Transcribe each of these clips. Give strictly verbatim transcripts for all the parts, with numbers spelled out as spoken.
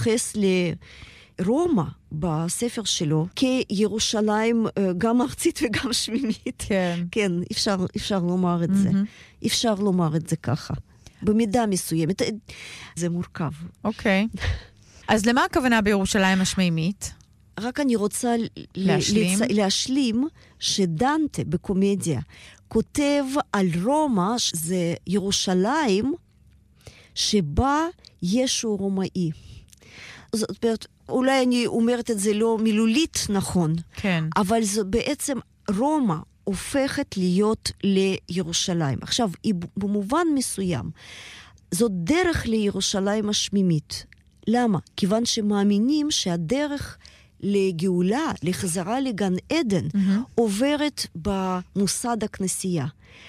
מתייחס לרומא בספר שלו כירושלים גם ארצית וגם שמימית. כן. כן, אפשר, אפשר לומר את זה. אפשר לומר את זה ככה. במידה מסוימת. זה מורכב. אוקיי. אז למה הכוונה בירושלים השמימית? רק אני רוצה להשלים, לצ... להשלים שדנטה בקומדיה כותב על רומא, זה ירושלים שבה ישו רומאי. זאת אומרת, אולי אני אומרת את זה לא מילולית נכון, כן. אבל זה בעצם רומא הופכת להיות לירושלים. עכשיו, היא במובן מסוים, זאת דרך לירושלים השמימית. למה? כיוון שמאמינים שהדרך לגאולה, לחזרה לגן עדן, mm-hmm. עוברת במוסד הכנסייה.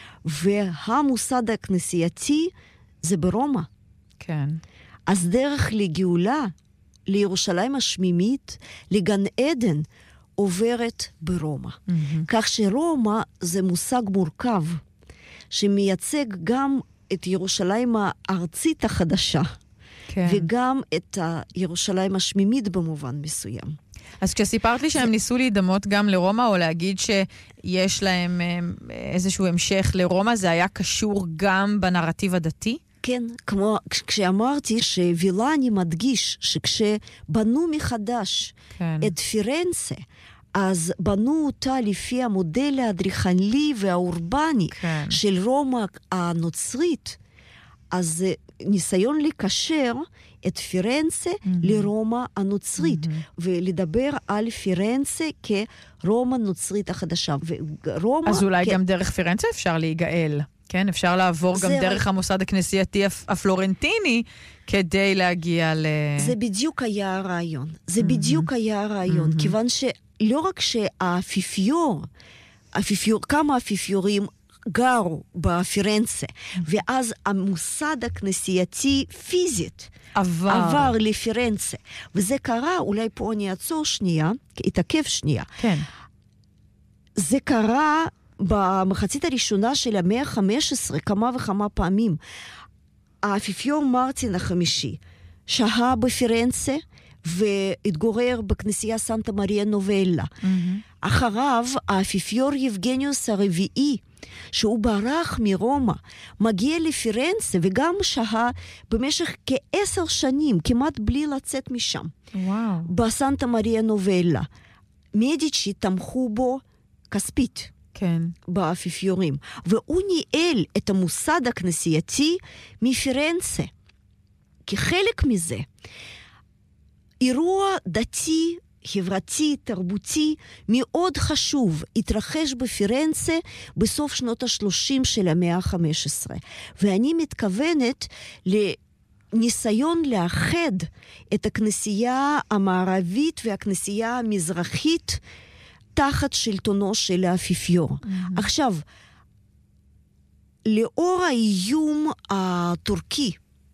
והמוסד הכנסייתי זה ברומא. כן. אז דרך לגאולה, לירושלים השמימית, לגן עדן, עוברת ברומא. Mm-hmm. כך שרומא זה מושג מורכב, שמייצג גם את ירושלים הארצית החדשה, כן. וגם את ירושלים השמימית במובן מסוים. אז כשסיפרת לי שהם ניסו להידמות גם לרומא, או להגיד שיש להם איזשהו המשך לרומא, זה היה קשור גם בנרטיב הדתי? כן, כמו כשאמרתי שווילני מדגיש שכשבנו מחדש כן. את פירנצה, אז בנו אותה לפי המודל האדריכלי והאורבני כן. של רומא הנוצרית, אז ניסיון לקשר את פירנצה mm-hmm. לרומא הנוצרית, mm-hmm. ולדבר על פירנצה כרומא נוצרית החדשה. ורומא אז אולי כ... גם דרך פירנצה אפשר להיגאל, כן? אפשר לעבור גם דרך המוסד הכנסייתי הפלורנטיני, כדי להגיע ל... זה בדיוק היה הרעיון. זה mm-hmm. בדיוק היה הרעיון, mm-hmm. כיוון שלא רק שהאפיפיור, אפיפיור, כמה אפיפיורים, גרו בפירנצה, ואז המוסד הכנסייתי פיזית עבר. עבר לפירנצה. וזה קרה, אולי פה אני אעצור שנייה, התעכב שנייה. כן. זה קרה במחצית הראשונה של המאה ה-חמש עשרה, כמה וכמה פעמים. האפיפיור מרטין החמישי שהה בפירנצה, והתגורר בכנסייה סנטה מריה נובלה. Mm-hmm. אחריו, האפיפיור יבגניוס הרביעי, שהוא ברח מרומא, מגיע לפירנצה, וגם שהה במשך כעשר שנים, כמעט בלי לצאת משם. וואו. בסנטה מריה נובלה. מדיצ'י תמכו בו כספית. כן. באפיפיורים. והוא ניהל את המוסד הכנסייתי מפירנצה. כחלק מזה, אירוע דתי, חברתי, תרבותי, מאוד חשוב, התרחש בפירנצה בסוף שנות ה-שלושים של המאה ה-חמש עשרה. ואני מתכוונת לניסיון לאחד את הכנסייה המערבית והכנסייה המזרחית תחת שלטונו של האפיפיור. Mm-hmm. עכשיו, לאור האיום הטורקי,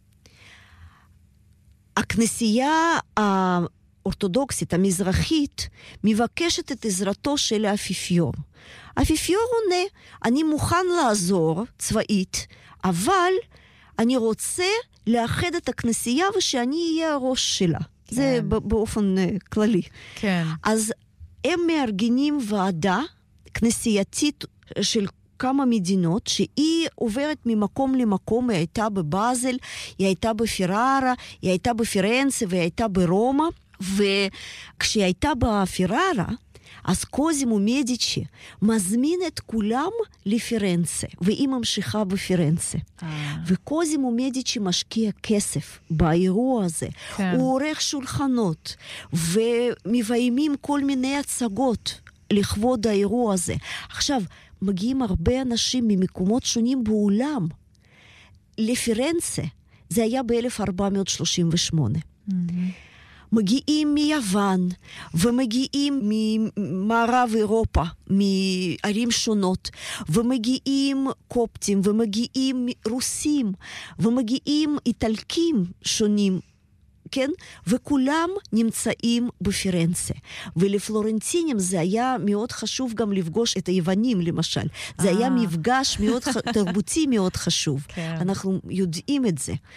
הכנסייה האורתודוקסית, המזרחית, מבקשת את עזרתו של האפיפיור. האפיפיור עונה, אני מוכן לעזור צבאית, אבל אני רוצה לאחד את הכנסייה ושאני אהיה הראש שלה. כן. זה באופן uh, כללי. כן. אז הם מארגנים ועדה כנסייתית של כמה מדינות, שהיא עוברת ממקום למקום, היא הייתה בבאזל, היא הייתה בפיררה, היא הייתה בפירנצה והיא הייתה ברומא, וכשהיא הייתה בפיררה, אז קוזימו מדיצ'י מזמין את כולם לפירנצה, והיא ממשיכה בפירנצה. אה. וקוזימו מדיצ'י משקיע כסף באירוע הזה. כן. הוא עורך שולחנות, ומביימים כל מיני הצגות לכבוד האירוע הזה. עכשיו, מגיעים הרבה אנשים ממקומות שונים בעולם לפירנצה. זה היה ב-אלף ארבע מאות שלושים ושמונה. Mm-hmm. מגיעים מיוון, ומגיעים ממערב אירופה, מערים שונות, ומגיעים קופטים, ומגיעים רוסים, ומגיעים איטלקים שונים, כן? וכולם נמצאים בפירנצה. ולפלורנטינים זה היה מאוד חשוב גם לפגוש את היוונים, למשל. זה היה מפגש מאוד תרבותי מאוד חשוב. אנחנו יודעים את זה.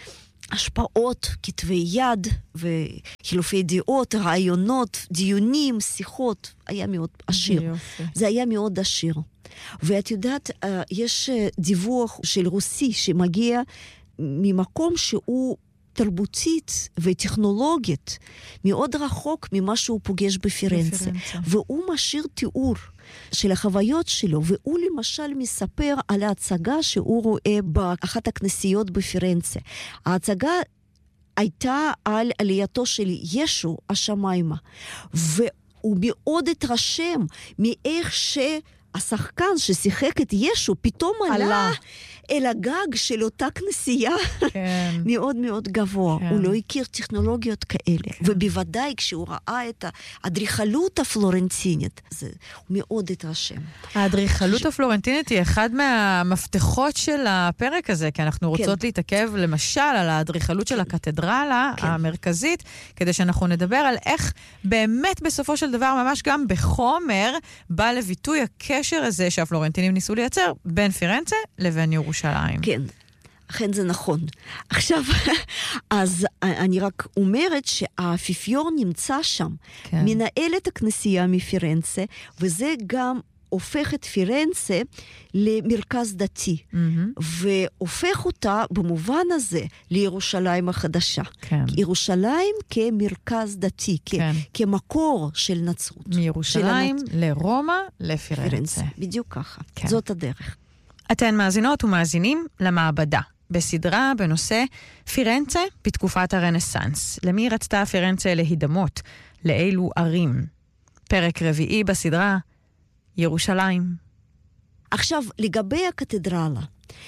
השפעות, כתבי יד וחילופי דעות, רעיונות, דיונים, שיחות, היה מאוד עשיר. יופי. זה היה מאוד עשיר. ואת יודעת, יש דיווח של רוסי שמגיע ממקום שהוא תרבותית וטכנולוגית מאוד רחוק ממה שהוא פוגש בפירנצה. בפירנצה. והוא משאיר תיאור של החוויות שלו, והוא למשל מספר על ההצגה שהוא רואה באחת הכנסיות בפירנצה. ההצגה הייתה על עלייתו של ישו השמיימה, והוא מאוד התרשם מאיך שהשחקן ששיחק את ישו פתאום עלה, עלה. אל הגג של אותה כנסייה, כן. מאוד מאוד גבוה. כן. הוא לא הכיר טכנולוגיות כאלה. כן. ובוודאי כשהוא ראה את האדריכלות הפלורנטינית, זה מאוד התרשם. האדריכלות ש... הפלורנטינית היא אחד מהמפתחות של הפרק הזה, כי אנחנו רוצות כן. להתעכב למשל על האדריכלות כן. של הקתדרלה כן. המרכזית, כדי שאנחנו נדבר על איך באמת בסופו של דבר, ממש גם בחומר, בא לביטוי הקשר הזה שהפלורנטינים ניסו לייצר בין פירנצה לבין ירושלים. שליים. כן, אכן זה נכון. עכשיו, אז אני רק אומרת שהאפיפיור נמצא שם, כן. מנהל את הכנסייה מפירנצה, וזה גם הופך את פירנצה למרכז דתי, mm-hmm. והופך אותה במובן הזה לירושלים החדשה. כן. ירושלים כמרכז דתי, כן. כמקור של נצרות. מירושלים של הנצ... לרומא לפירנצה. פירנצה, בדיוק ככה. כן. זאת הדרך. אתן מאזינות ומאזינים למעבדה, בסדרה בנושא פירנצה בתקופת הרנסנס. למי רצתה פירנצה להידמות? לאילו ערים? פרק רביעי בסדרה, ירושלים. עכשיו, לגבי הקתדרלה.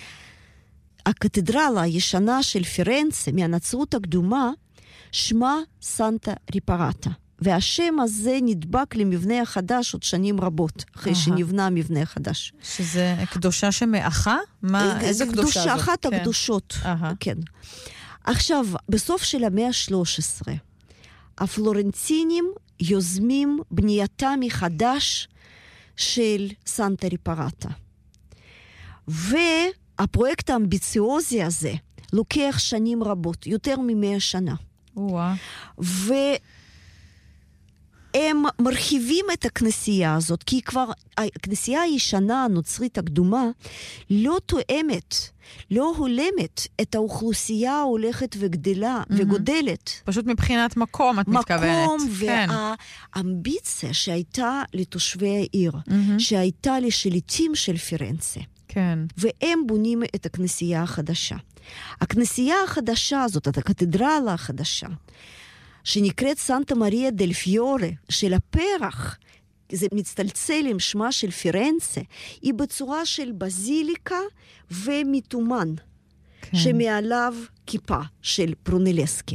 הקתדרלה הישנה של פירנצה מהנצרות הקדומה, שמה סנטה ריפרטה. והשם הזה נדבק למבנה החדש עוד שנים רבות, אחרי שנבנה המבנה החדש. שזה קדושה שמאחה? מה, איזה קדושה זאת? קדושה אחת הקדושות, כן. עכשיו, בסוף של המאה ה-שלוש עשרה, הפלורנטינים יוזמים בנייתה מחדש של סנטה ריפרטה. והפרויקט האמביציוזי הזה לוקח שנים רבות, יותר ממאה שנה. וואה. ו... הם מרחיבים את הכנסייה הזאת, כי כבר הכנסייה הישנה, הנוצרית הקדומה, לא תואמת, לא הולמת את האוכלוסייה ההולכת וגדלה, mm-hmm. וגודלת. פשוט מבחינת מקום, את מקום מתכוונת. מקום כן. והאמביציה שהייתה לתושבי העיר, mm-hmm. שהייתה לשליטים של פירנצה. כן. והם בונים את הכנסייה החדשה. הכנסייה החדשה הזאת, את הקתדרלה החדשה, שנקראת סנטה מריה דל פיורה, של הפרח, זה מצטלצל עם שמה של פירנצה, היא בצורה של בזיליקה ומיתומן, כן. שמעליו כיפה של פרונלסקי.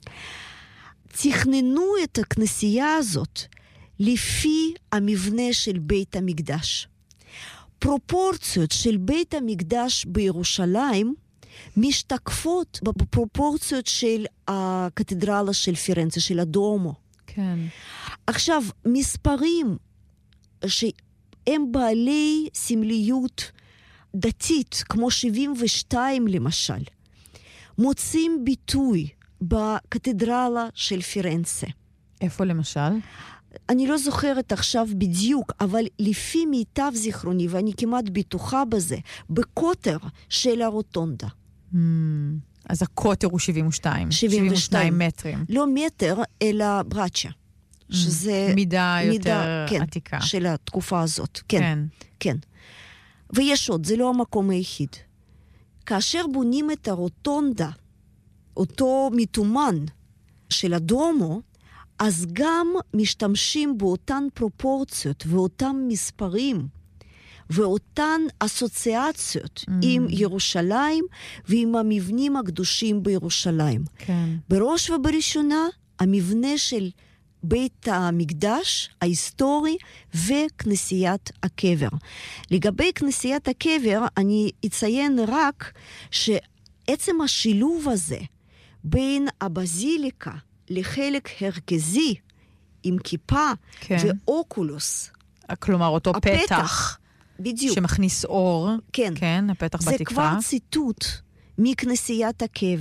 תכננו את הכנסייה הזאת לפי המבנה של בית המקדש. פרופורציות של בית המקדש בירושלים משתקפות בפרופורציות של הקתדרלה של פירנצה, של הדומו. כן. עכשיו, מספרים שהם בעלי סמליות דתית, כמו שבעים ושתיים למשל, מוצאים ביטוי בקתדרלה של פירנצה. איפה למשל? אני לא זוכרת עכשיו בדיוק, אבל לפי מיטב זיכרוני, ואני כמעט בטוחה בזה, בקוטר של הרוטונדה. Hmm, אז הקוטר הוא שבעים ושתיים. שבעים ושתיים מטרים. לא מטר, אלא ברצ'ה. Hmm, שזה מידה יותר מידה, כן, עתיקה. של התקופה הזאת. כן, כן. כן. ויש עוד, זה לא המקום היחיד. כאשר בונים את הרוטונדה, אותו מיתומן של הדומו, אז גם משתמשים באותן פרופורציות ואותם מספרים ואותן אסוציאציות mm. עם ירושלים ועם המבנים הקדושים בירושלים. כן. בראש ובראשונה המבנה של בית המקדש ההיסטורי וכנסיית הקבר. לגבי כנסיית הקבר אני אציין רק שעצם השילוב הזה בין הבזיליקה לחלק הרכזי עם כיפה כן. ואוקולוס. כלומר, אותו הפתח, פתח בדיוק. שמכניס אור. כן. כן, הפתח זה בתקרה. כבר ציטוט מכנסיית הקבר.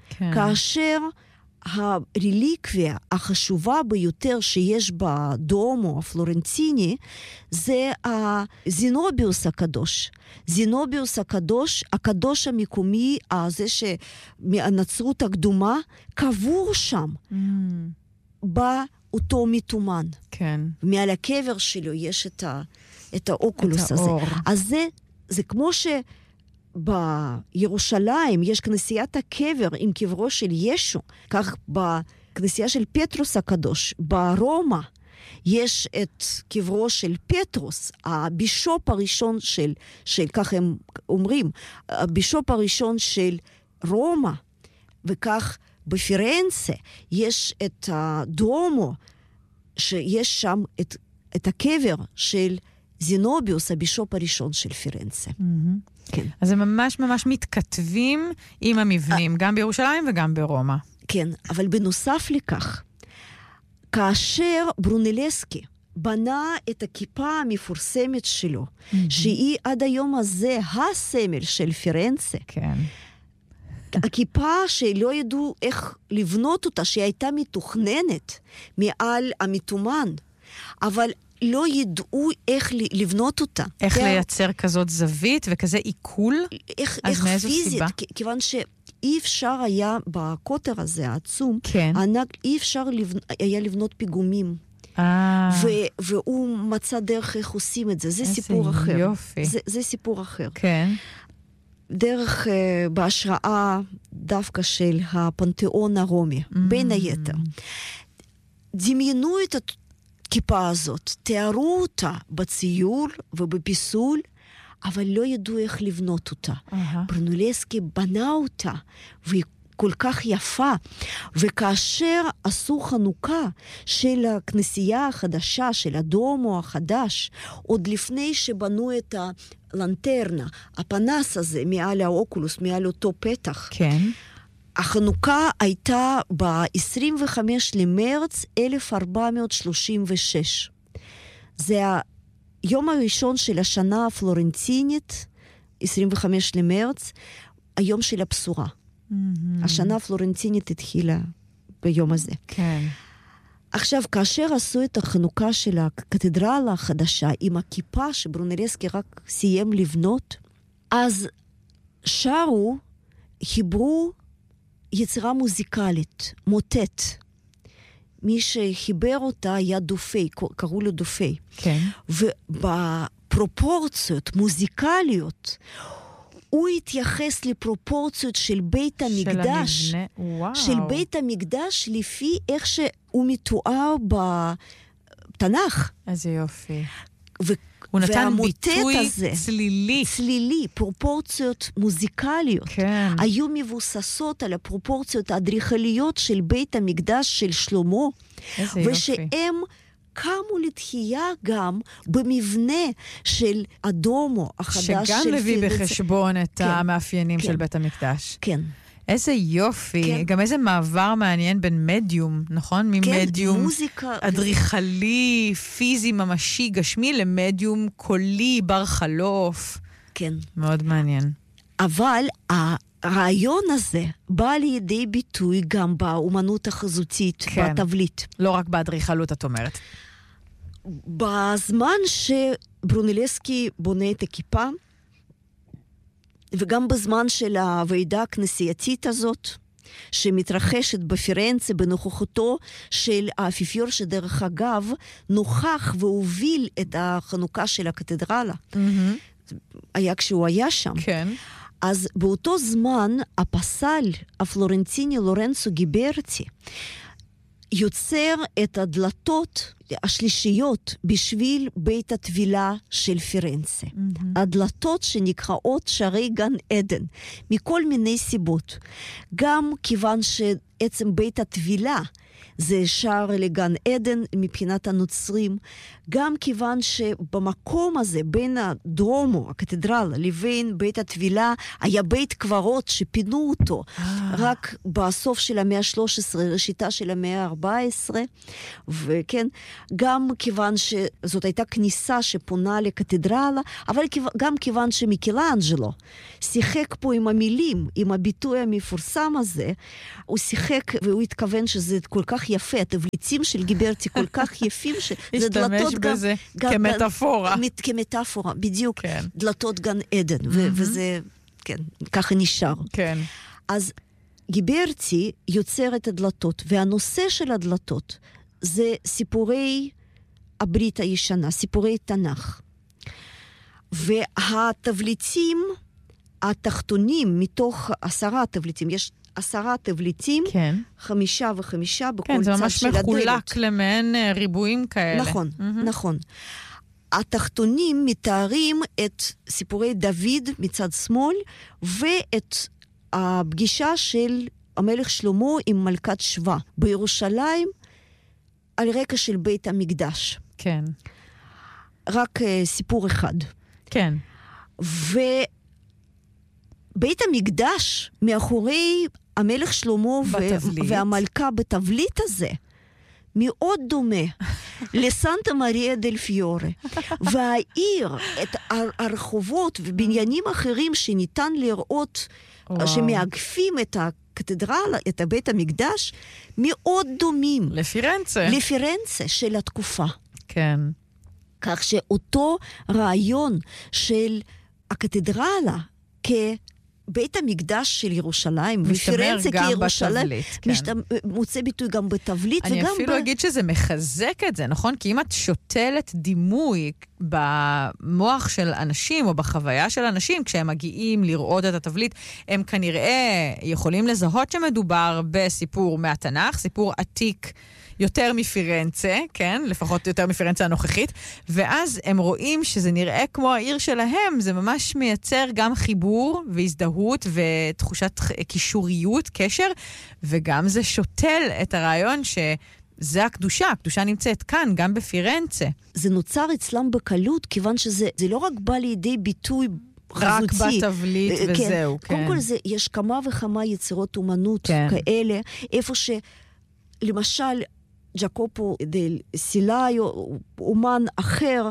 כן. כאשר הרליקוויה החשובה ביותר שיש בדומו הפלורנטיני, זה הזינוביוס הקדוש. זינוביוס הקדוש, הקדוש המקומי, הזה שמהנצרות הקדומה, קבור שם, mm. באותו מתומן. כן. מעל הקבר שלו יש את, ה, את האוקולוס את הזה. האור. אז זה, זה כמו ש... בירושלים יש כנסיית הקבר עם קברו של ישו, כך בכנסייה של פטרוס הקדוש, ברומא יש את קברו של פטרוס, הבישופ הראשון של, של כך הם אומרים, הבישופ הראשון של רומא, וכך בפירנצה יש את הדומו, שיש שם את, את הקבר של זינוביוס, הבישופ הראשון של פירנצה. Mm-hmm. כן. אז הם ממש ממש מתכתבים עם המבנים, גם בירושלים וגם ברומא. כן, אבל בנוסף לכך, כאשר ברונלסקי בנה את הכיפה המפורסמת שלו, mm-hmm. שהיא עד היום הזה הסמל של פירנצה, כן. הכיפה שלא ידעו איך לבנות אותה, שהיא הייתה מתוכננת מעל המתומן, אבל לא ידעו איך לבנות אותה. איך לייצר כזאת זווית וכזה עיכול? איך, אז איך מאיזו פיזית, סיבה? כיוון שאי אפשר היה בקוטר הזה העצום, כן. הענק, אי אפשר לבנ... היה לבנות פיגומים. אה. ו- והוא מצא דרך איך עושים את זה. זה סיפור אחר. איזה יופי. זה, זה סיפור אחר. כן. דרך uh, בהשראה דווקא של הפנתיאון הרומי, mm. בין היתר. דמיינו את הכיפה הזאת, תיארו אותה בציור ובפיסול, אבל לא ידעו איך לבנות אותה. Uh-huh. ברונלסקי בנה אותה, והיא כל כך יפה. וכאשר עשו חנוכה של הכנסייה החדשה, של הדומו החדש, עוד לפני שבנו את הלנטרנה, הפנס הזה מעל האוקולוס, מעל אותו פתח. כן. החנוכה הייתה ב-עשרים וחמישה למרץ אלף ארבע מאות שלושים ושש. זה היום הראשון של השנה הפלורנטינית, עשרים וחמישה למרץ, היום של הבשורה. Mm-hmm. השנה הפלורנטינית התחילה ביום הזה. כן. עכשיו, כאשר עשו את החנוכה של הקתדרלה החדשה, עם הכיפה שברונלסקי רק סיים לבנות, אז שרו, חיברו יצירה מוזיקלית, מוטט. מי שחיבר אותה היה דופי, קראו לו דופי. כן. ובפרופורציות מוזיקליות, הוא התייחס לפרופורציות של בית המקדש. של המבנה, וואו. של בית המקדש לפי איך שהוא מתואר בתנ"ך. איזה יופי. ו- הוא נתן ביטוי הזה, צלילי. צלילי, פרופורציות מוזיקליות. כן. היו מבוססות על הפרופורציות האדריכליות של בית המקדש של שלמה. איזה יופי. ושהם קמו לתחייה גם במבנה של הדומו החדש של שגם מביא בחשבון את כן, המאפיינים כן. של בית המקדש. כן. איזה יופי. כן. גם איזה מעבר מעניין בין מדיום, נכון? ממדיום כן, מוזיקה. אדריכלי, פיזי, ממשי, גשמי, למדיום קולי, בר חלוף. כן. מאוד מעניין. אבל הרעיון הזה בא לידי ביטוי גם באומנות החזותית, כן. בתבליט. לא רק באדריכלות, את אומרת. בזמן שברונלסקי בונה את הכיפה, וגם בזמן של הוועידה הכנסייתית הזאת, שמתרחשת בפירנצה בנוכחותו של האפיפיור, שדרך אגב נוכח והוביל את החנוכה של הקתדרלה. Mm-hmm. היה כשהוא היה שם. כן. אז באותו זמן הפסל הפלורנטיני לורנצו גיברטי יוצר את הדלתות השלישיות בשביל בית הטבילה של פירנצה. Mm-hmm. הדלתות שנקראות שערי גן עדן, מכל מיני סיבות. גם כיוון שעצם בית הטבילה זה שער לגן עדן מבחינת הנוצרים, גם כיוון שבמקום הזה, בין הדרומו, הקתדרלה, לבין בית התבילה, היה בית קברות שפינו אותו, רק בסוף של המאה ה-שלוש עשרה, ראשיתה של המאה ה-ארבע עשרה, וכן, גם כיוון שזאת הייתה כניסה שפונה לקתדרלה, אבל גם כיוון שמיקלאנג'לו שיחק פה עם המילים, עם הביטוי המפורסם הזה, הוא שיחק והוא התכוון שזה כל כך יפה, התבליצים של גיברטי כל כך יפים, שזה דלתות גם... בזה גם, כמטאפורה. גם, כמטאפורה, בדיוק. כן. דלתות גן עדן, mm-hmm. ו- וזה, כן, ככה נשאר. כן. אז גיברטי יוצר את הדלתות, והנושא של הדלתות זה סיפורי הברית הישנה, סיפורי תנ"ך. והתבליטים התחתונים, מתוך עשרה תבליטים, יש עשרה תבליטים, כן. חמישה וחמישה בכל כן, צד של הדלת. כן, זה ממש מחולק למעין ריבועים כאלה. נכון, mm-hmm. נכון. התחתונים מתארים את סיפורי דוד מצד שמאל, ואת הפגישה של המלך שלמה עם מלכת שבא בירושלים, על רקע של בית המקדש. כן. רק uh, סיפור אחד. כן. ובית המקדש, מאחורי המלך שלמה ו- והמלכה בתבליט הזה, מאוד דומה לסנטה מריה דל פיורה. והעיר, את הרחובות ובניינים אחרים שניתן לראות, וואו. שמאגפים את הקתדרלה, את בית המקדש, מאוד דומים. לפירנצה. לפירנצה של התקופה. כן. כך שאותו רעיון של הקתדרלה כבית המקדש של ירושלים, ופירנצה כירושלים, כן. משת... מוצא ביטוי גם בתבליט. אני אפילו ב... אגיד שזה מחזק את זה, נכון? כי אם את שותלת דימוי במוח של אנשים, או בחוויה של אנשים, כשהם מגיעים לראות את התבליט, הם כנראה יכולים לזהות שמדובר בסיפור מהתנ"ך, סיפור עתיק, יותר מפירנצה, כן? לפחות יותר מפירנצה הנוכחית, ואז הם רואים שזה נראה כמו העיר שלהם, זה ממש מייצר גם חיבור והזדהות ותחושת קישוריות, קשר, וגם זה שותל את הרעיון שזה הקדושה, הקדושה נמצאת כאן, גם בפירנצה. זה נוצר אצלם בקלות, כיוון שזה זה לא רק בא לידי ביטוי רק בתבליט וזהו, כן. קודם כל זה, יש כמה וכמה יצירות אומנות כן. כאלה, איפה ש... למשל, ג'קופו דל סילאיו, אומן אחר,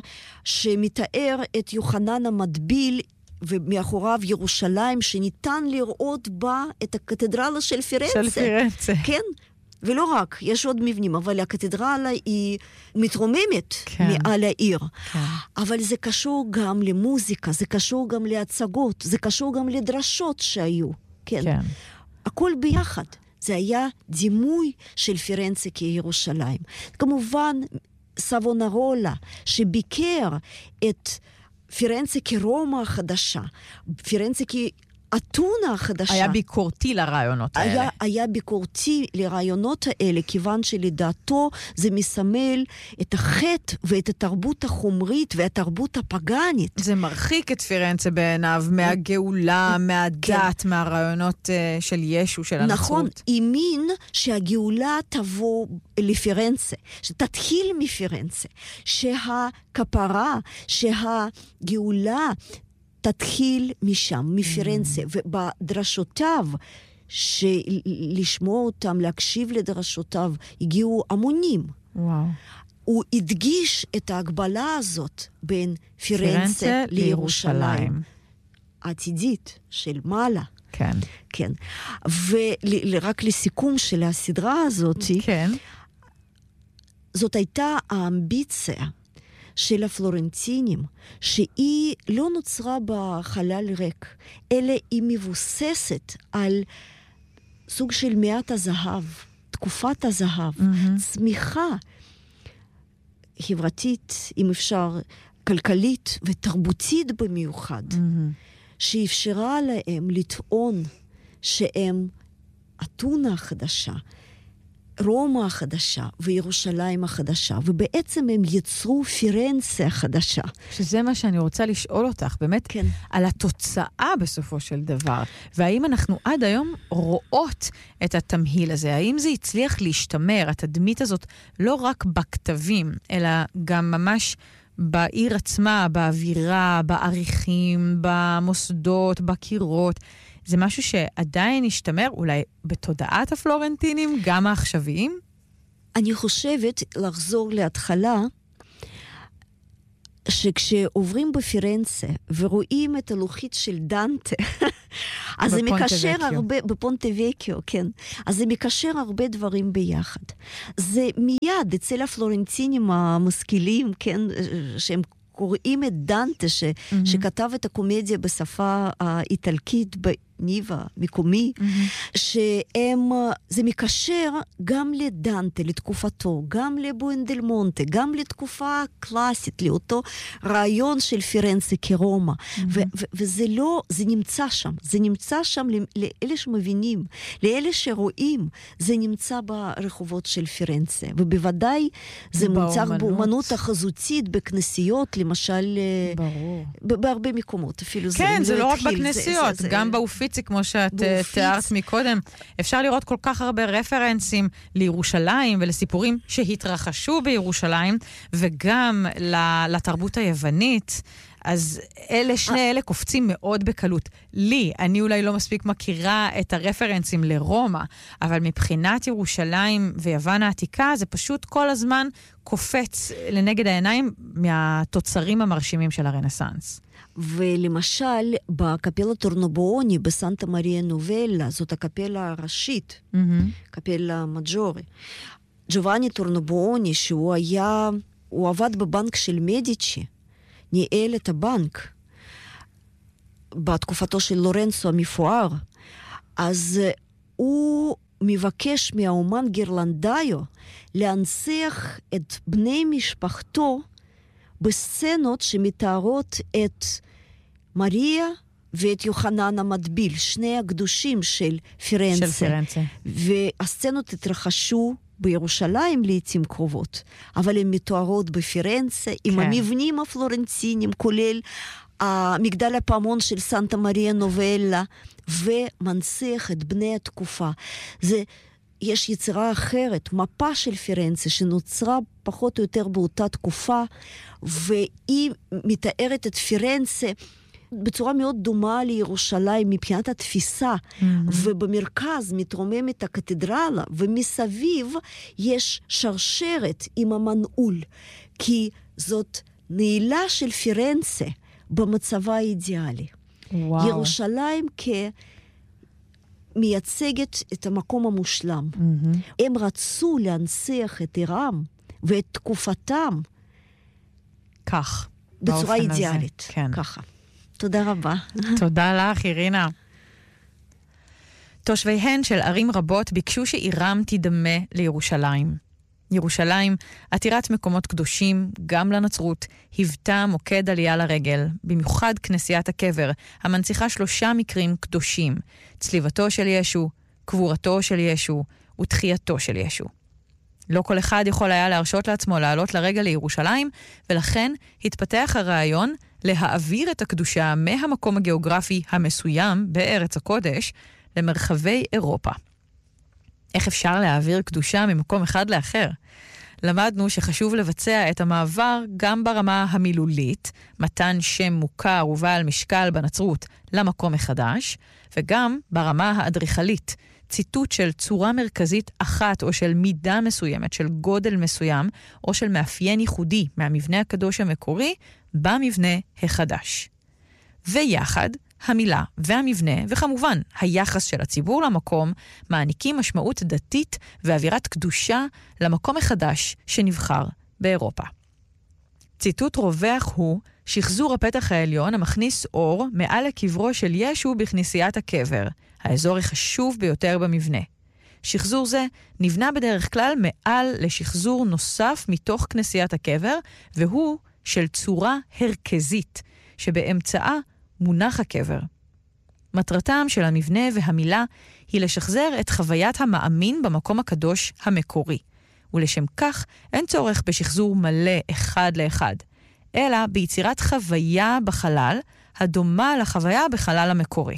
שמתאר את יוחנן המטביל, ומאחוריו ירושלים, שניתן לראות בה את הקתדרלה של פירנצה. של פירנצה. כן, ולא רק, יש עוד מבנים, אבל הקתדרלה היא מתרוממת כן. מעל העיר. כן. אבל זה קשור גם למוזיקה, זה קשור גם להצגות, זה קשור גם לדרשות שהיו. כן. כן. הכל ביחד. זה היה דימוי של פירנצה כירושלים. כמובן, סבונרולה, שביקר את פירנצה כרומא החדשה, פירנצה כאתונה החדשה. היה ביקורתי לרעיונות האלה. היה, היה ביקורתי לרעיונות האלה, כיוון שלדעתו זה מסמל את החטא ואת התרבות החומרית והתרבות הפגנית. זה מרחיק את פירנצה בעיניו מהגאולה, מהדת, כן. מהרעיונות uh, של ישו, של הנצרות. נכון, האמין שהגאולה תבוא לפירנצה, שתתחיל מפירנצה, שהכפרה, שהגאולה תתחיל משם, מפירנצה, mm. ובדרשותיו, שלשמוע אותם, להקשיב לדרשותיו, הגיעו המונים. וואו. הוא הדגיש את ההגבלה הזאת בין פירנצה, פירנצה לירושלים. העתידית של מעלה. כן. כן. ורק לסיכום של הסדרה הזאת, כן. זאת הייתה האמביציה של הפלורנטינים, שהיא לא נוצרה בחלל ריק, אלא היא מבוססת על סוג של מאת הזהב, תקופת הזהב, mm-hmm. צמיחה חברתית, אם אפשר, כלכלית ותרבותית במיוחד, mm-hmm. שאפשרה להם לטעון שהם אתונה חדשה, רומא החדשה וירושלים החדשה, ובעצם הם יצרו פירנצה החדשה. שזה מה שאני רוצה לשאול אותך, באמת, כן. על התוצאה בסופו של דבר. והאם אנחנו עד היום רואות את התמהיל הזה? האם זה הצליח להשתמר, התדמית הזאת, לא רק בכתבים, אלא גם ממש בעיר עצמה, באווירה, בעריכים, במוסדות, בקירות? זה משהו שעדיין השתמר, אולי בתודעת הפלורנטינים, גם העכשוויים? אני חושבת לחזור להתחלה, שכשעוברים בפירנצה ורואים את הלוחית של דנטה, אז זה מקשר הרבה, בפונטווקיו, כן. אז זה מקשר הרבה דברים ביחד. זה מיד אצל הפלורנטינים המשכילים, כן, שהם קוראים את דנטה, ש, mm-hmm. שכתב את הקומדיה בשפה האיטלקית, ניבה, מקומי, mm-hmm. שהם, זה מקשר גם לדנטה, לתקופתו, גם לבואנדלמונטה, גם לתקופה קלאסית, לאותו רעיון של פירנצה כרומא. Mm-hmm. ו- ו- וזה לא, זה נמצא שם. זה נמצא שם לאלה שמבינים, לאלה שרואים, זה נמצא ברחובות של פירנצה. ובוודאי זה מוצג באומנות החזותית, בכנסיות, למשל, ברור. בהרבה מקומות. אפילו כן, זה, זה לא רק התחיל, בכנסיות, זה, זה, גם באופיץ. כמו שאת תיארת מקודם, אפשר לראות כל כך הרבה רפרנסים לירושלים ולסיפורים שהתרחשו בירושלים, וגם לתרבות היוונית. אז אלה, שני אלה קופצים מאוד בקלות. לי, אני אולי לא מספיק מכירה את הרפרנסים לרומא, אבל מבחינת ירושלים ויוון העתיקה, זה פשוט כל הזמן קופץ לנגד העיניים מהתוצרים המרשימים של הרנסנס. ולמשל, בקפלה טורנובוני, בסנטה מריה נובלה, זאת הקפלה הראשית, mm-hmm. קפלה מג'ורי. ג'ובאני טורנובוני, שהוא היה, הוא עבד בבנק של מדיצ'י, ניהל את הבנק, בתקופתו של לורנצו המפואר, אז הוא מבקש מהאומן גירלנדאיו להנציח את בני משפחתו בסצנות שמתארות את מריה ואת יוחנן המטביל, שני הקדושים של פירנצה. של פירנצה. והסצנות התרחשו בירושלים לעתים קרובות, אבל הן מתוארות בפירנצה, כן. עם המבנים הפלורנטינים, כולל המגדל הפעמון של סנטה מריה נובלה, ומנציח את בני התקופה. זה... יש יצירה אחרת, מפה של פירנצה, שנוצרה פחות או יותר באותה תקופה, והיא מתארת את פירנצה בצורה מאוד דומה לירושלים מבחינת התפיסה, mm-hmm. ובמרכז מתרוממת הקתדרלה, ומסביב יש שרשרת עם המנעול, כי זאת נעילה של פירנצה במצבה האידיאלי. וואו. ירושלים כ... מייצגת את המקום המושלם. Mm-hmm. הם רצו להנציח את עירם ואת תקופתם כך. בצורה אידיאלית. כן. ככה. תודה רבה. תודה לך, אירינה. תושביהן של ערים רבות ביקשו שעירם תדמה לירושלים. ירושלים, עתירת מקומות קדושים, גם לנצרות, היוותה מוקד עלייה לרגל, במיוחד כנסיית הקבר, המנציחה שלושה מקרים קדושים, צליבתו של ישו, קבורתו של ישו ותחייתו של ישו. לא כל אחד יכול היה להרשות לעצמו לעלות לרגל לירושלים, ולכן התפתח הרעיון להעביר את הקדושה מהמקום הגיאוגרפי המסוים בארץ הקודש למרחבי אירופה. איך אפשר להעביר קדושה ממקום אחד לאחר? למדנו שחשוב לבצע את המעבר גם ברמה המילולית, מתן שם מוכר ובעל משקל בנצרות למקום מחדש, וגם ברמה האדריכלית, ציטוט של צורה מרכזית אחת או של מידה מסוימת, של גודל מסוים, או של מאפיין ייחודי מהמבנה הקדוש המקורי, במבנה החדש. ויחד, המילה והמבנה, וכמובן היחס של הציבור למקום, מעניקים משמעות דתית ואווירת קדושה למקום החדש שנבחר באירופה. ציטוט רווח הוא שחזור הפתח העליון המכניס אור מעל לקברו של ישו בכנסיית הקבר, האזור החשוב ביותר במבנה. שחזור זה נבנה בדרך כלל מעל לשחזור נוסף מתוך כנסיית הקבר, והוא של צורה הרכזית, שבאמצעה מונח הקבר. מטרתם של המבנה והמילה היא לשחזר את חוויית המאמין במקום הקדוש המקורי. ולשם כך אין צורך בשחזור מלא אחד לאחד, אלא ביצירת חוויה בחלל הדומה לחוויה בחלל המקורי.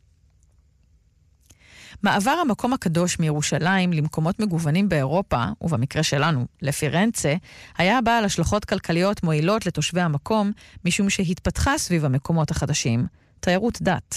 מעבר המקום הקדוש מירושלים למקומות מגוונים באירופה, ובמקרה שלנו, לפירנצה, היה בעל השלכות כלכליות מועילות לתושבי המקום, משום שהתפתחה סביב המקומות החדשים תיירות דת.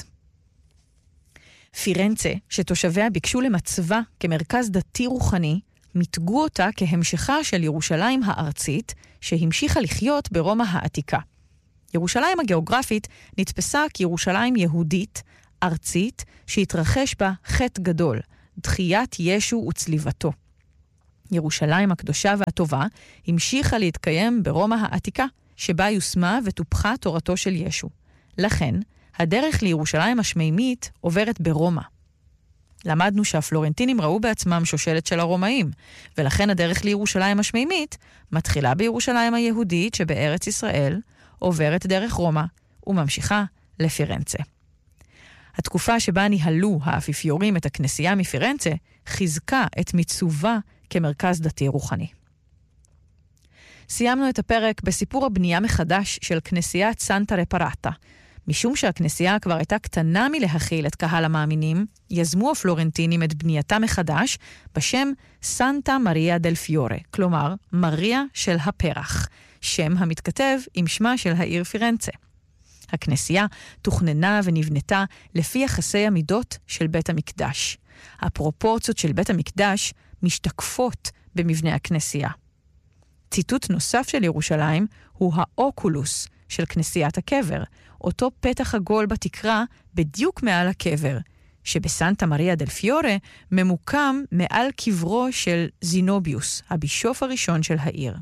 פירנצה, שתושביה ביקשו למצבה כמרכז דתי רוחני, מתגו אותה כהמשכה של ירושלים הארצית, שהמשיכה לחיות ברומא העתיקה. ירושלים הגיאוגרפית נתפסה כירושלים יהודית, ארצית, שהתרחש בה חטא גדול, דחיית ישו וצליבתו. ירושלים הקדושה והטובה המשיכה להתקיים ברומא העתיקה, שבה יושמה וטופחה תורתו של ישו. לכן, הדרך לירושלים השמימית עוברת ברומא. למדנו שהפלורנטינים ראו בעצמם שושלת של הרומאים, ולכן הדרך לירושלים השמימית מתחילה בירושלים היהודית שבארץ ישראל, עוברת דרך רומא וממשיכה לפירנצה. התקופה שבה ניהלו האפיפיורים את הכנסייה מפירנצה חיזקה את מיצובה כמרכז דתי רוחני. סיימנו את הפרק בסיפור הבנייה מחדש של כנסיית סנטה רפרטה. משום שהכנסייה כבר הייתה קטנה מלהכיל את קהל המאמינים, יזמו הפלורנטינים את בנייתה מחדש בשם סנטה מריה דל פיורה, כלומר מריה של הפרח, שם המתכתב עם שמה של העיר פירנצה. הכנסייה תוכננה ונבנתה לפי יחסי המידות של בית המקדש. הפרופורציות של בית המקדש משתקפות במבנה הכנסייה. ציטוט נוסף של ירושלים הוא האוקולוס של כנסיית הקבר, אותו פתח עגול בתקרה בדיוק מעל הקבר, שבסנטה מריה דל פיורה ממוקם מעל קברו של זינוביוס, הבישוף הראשון של העיר.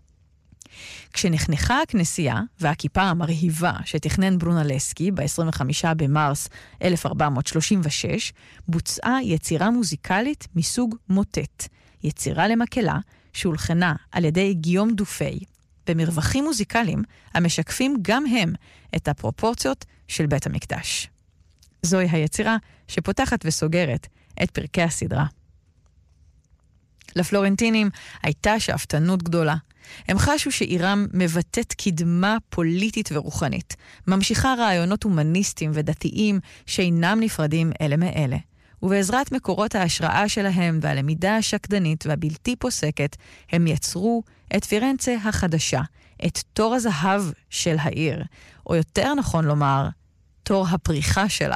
כשנחנכה הכנסייה והכיפה המרהיבה שתכנן ברונלסקי ב-עשרים וחמישה במרס אלף ארבע מאות שלושים ושש, בוצעה יצירה מוזיקלית מסוג מוטט, יצירה למקהלה שהולחנה על ידי גיום דופי, במרווחים מוזיקליים המשקפים גם הם את הפרופורציות של בית המקדש. זוהי היצירה שפותחת וסוגרת את פרקי הסדרה. לפלורנטינים הייתה שאפתנות גדולה. הם חשו שעירם מבטאת קדמה פוליטית ורוחנית, ממשיכה רעיונות הומניסטיים ודתיים שאינם נפרדים אלה מאלה. ובעזרת מקורות ההשראה שלהם והלמידה השקדנית והבלתי פוסקת, הם יצרו את פירנצה החדשה, את תור הזהב של העיר, או יותר נכון לומר, תור הפריחה שלה.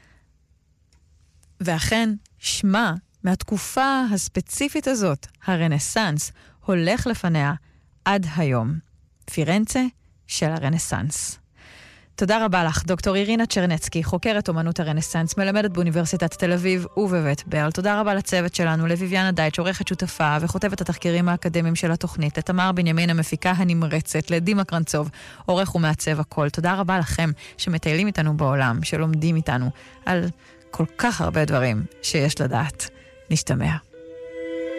ואכן, שמה מהתקופה הספציפית הזאת, הרנסנס, הולך לפניה עד היום. פירנצה של הרנסנס. תודה רבה לך, דוקטור אירינה צ'רנצקי, חוקרת אומנות הרנסנס, מלמדת באוניברסיטת תל אביב ובבית ברל. תודה רבה לצוות שלנו, לביביאנה דייטש, עורכת שותפה וכותבת התחקירים האקדמיים של התוכנית, לתמר בנימין המפיקה הנמרצת, לדימה קרנצוב, עורך ומעצב הכל. תודה רבה לכם שמטיילים איתנו בעולם, שלומדים איתנו על כל כך הרבה דברים שיש לדעת. נשתמע.